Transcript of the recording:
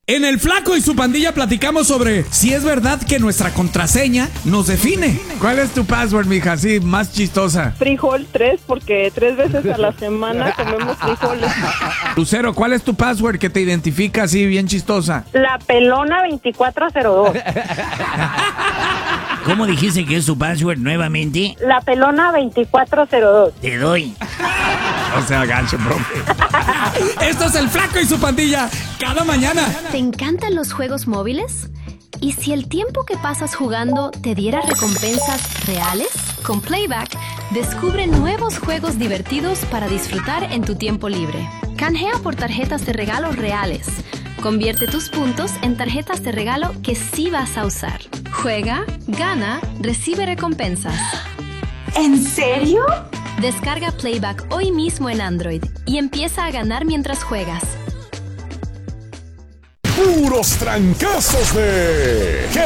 En El Flaco y su Pandilla platicamos sobre si es verdad que nuestra contraseña nos define. ¿Cuál es tu password, mija? Sí, más chistosa. Frijol 3, porque 3 veces a la semana comemos frijoles. Lucero, ¿cuál es tu password que te identifica así bien chistosa? La pelona 2402. ¿Cómo dijiste que es tu password nuevamente? La pelona 2402. Te doy. O sea, gancho, profe. Esto es El Flaco y su Pandilla, cada mañana. ¿Te encantan los juegos móviles? ¿Y si el tiempo que pasas jugando te diera recompensas reales? Con Playback, descubre nuevos juegos divertidos para disfrutar en tu tiempo libre. Canjea por tarjetas de regalo reales. Convierte tus puntos en tarjetas de regalo que sí vas a usar. Juega, gana, recibe recompensas. ¿En serio? Descarga Playback hoy mismo en Android y empieza a ganar mientras juegas. Puros trancazos de